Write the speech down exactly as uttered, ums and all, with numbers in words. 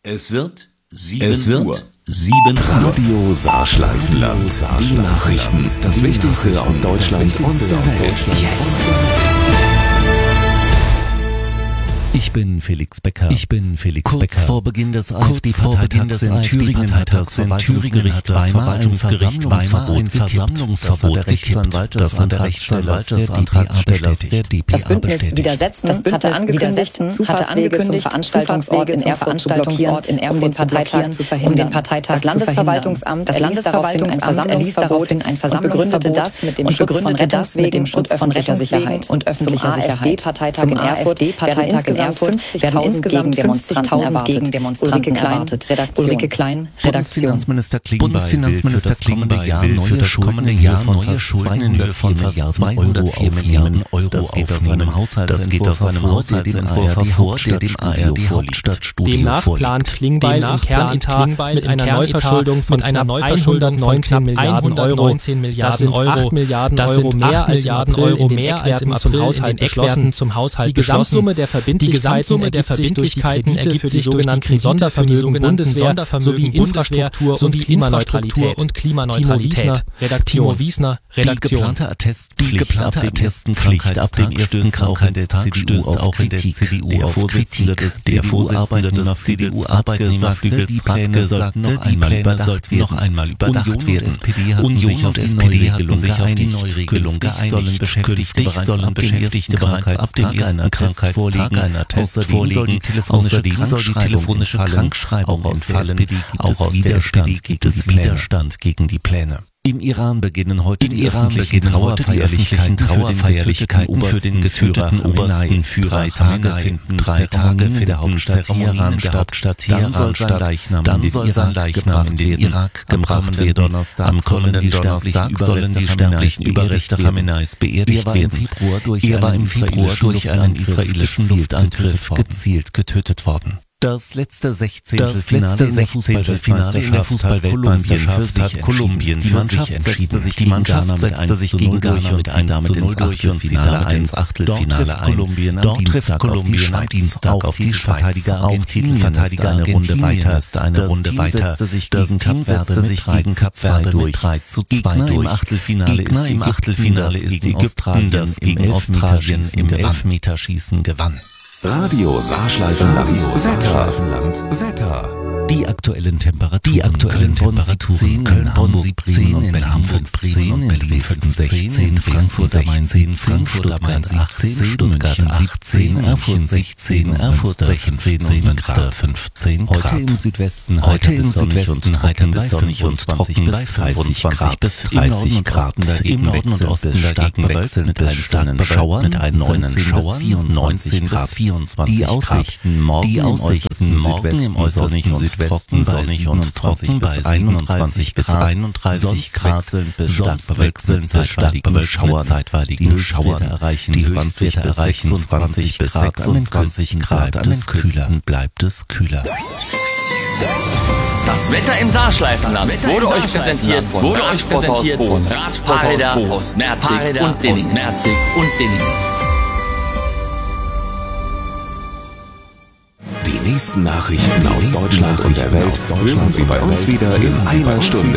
Es wird sieben Es wird Uhr. sieben Uhr. Radio Saarschleifenland. Die Nachrichten. Das Wichtigste aus Deutschland und der Welt. Jetzt. Ich bin Felix Becker. Ich bin Felix Kurz Becker. vor Beginn des AfD-Parteitags in Thüringen hat das Verwaltungsgericht Weimar ein Versammlungsverbot gekippt. Das hat der Rechtsanwalt des Antragstellers der D P A Das Bündnis bestätigt. Widersetzen hatte angekündigt, hatte angekündigt, Veranstaltungsort in Erfurt zu blockieren, um den Parteitag zu verhindern. Um den Parteitag das Landesverwaltungsamt, das Landesverwaltungsamt erließ daraufhin ein Versammlungsverbot und begründete das mit dem Schutz von Rettungswegen und öffentlicher Sicherheit und öffentlicher Sicherheit. Zum AfD-Parteitag in Erfurt werden insgesamt fünfzigtausend Gegendemonstranten erwartet. Ulrike Klein, Redaktion. Bundesfinanzminister Klingbeil Bundesfinanzminister will für das kommende Jahr Klingbeil will neue für das kommende Schulden Jahr von neue fast Schulden in Höhe von fast zweihundertvier Milliarden Euro Das geht aus seinem Das geht aus seinem Haushaltsentwurf hervor, der dem A R D Hauptstadtstudio Demnach vorliegt. plant Klingbeil im Kernetat mit einer Neuverschuldung von einer hundertneunzehn Milliarden Euro. Das sind acht Milliarden Euro mehr als Euro mehr als im April Haushalt beschlossen zum Haushalt. Die Gesamtsumme der Verbindlichkeiten Verbindlichkeiten ergibt sich durch die Sondervermögen Bundeswehr sowie Infrastruktur sowie Infrastruktur und Klimaneutralität. Timo Wiesner, Redaktion. Die geplante Attestpflicht ab dem ersten Krankheitstag stößt auch in der C D U auf Kritik. Der Vorsitzende des C D U-Arbeitnehmerflügels Radke sagte, die Pläne sollten noch einmal überdacht werden. Union und S P D hatten sich auf die Neuregelung geeinigt. Künftig sollen Beschäftigte bereits ab dem ersten Krankheitstag einen Attest vorlegen. Außerdem soll die telefonische Krankschreibung entfallen. Auch aus der S P D gibt es Widerstand gegen die Pläne. Im Iran beginnen heute Im die Iran öffentlichen beginnen heute die öffentlichen Trauerfeierlichkeiten für den getöteten obersten Führer Khamenei. Drei Tage in der Hauptstadt Teheran statt. Dann soll sein Leichnam dann soll sein Leichnam in den Irak gebracht werden. Am kommenden Donnerstag sollen die sterblichen Überreste Khameneis beerdigt werden. Er war im Februar durch einen israelischen Luftangriff gezielt getötet worden. Das letzte Sechzehntelfinale in der Fußball-Weltmeisterschaft hat Kolumbien für sich entschieden. Die Mannschaft setzte sich gegen Ghana mit eins zu null durch und Finale ins Achtelfinale ein. Dort trifft Kolumbien am Dienstag auf die Schweiz. Auch Titelverteidiger eine Runde weiter ist eine Runde weiter. Das Team setzte sich gegen Kap Verde mit drei zu zwei durch. Gegner im Achtelfinale ist Ägypten, das gegen Australien im Elfmeterschießen gewann. Radio Saarschleifenland. Wetter. Wetter. Die aktuellen Temperaturen. Die aktuellen Temperaturen. Köln, Bonn Hamburg, siebzehn, in Hamburg zehn, und Berlin sechzehn, Frankfurt am Main sechzehn, Stuttgart achtzehn, Stuttgart achtzehn, Erfurt sechzehn, Erfurt sechzehn und Münster fünfzehn Grad. Heute im Südwesten Heute im Südwesten heiter bis sonnig und trocken bei fünfundzwanzig bis dreißig Grad. Im Norden und Osten dagegen wechselnd mit einzelnen Schauern, mit einzelnen Schauern, neunzehn Grad, vierundzwanzig Grad. Die Aussichten morgen im äußersten Südwesten trocken, sonnig und trocken bei einundzwanzig bis einunddreißig Grad, bis stark bewölkt mit zeitweiligen Schauern. Zeitweiligen Schauern erreichen die Höchstwerte erreichen zwanzig bis sechsundzwanzig Grad. An den Küsten bleibt es kühler. Das Wetter im Saarschleifenland wurde euch präsentiert von wurde euch präsentiert von Fahrräder aus Merzig und Dinning. Merzig und Dinning. Die nächsten Nachrichten aus Deutschland und der Welt hören Sie bei uns wieder in einer Stunde.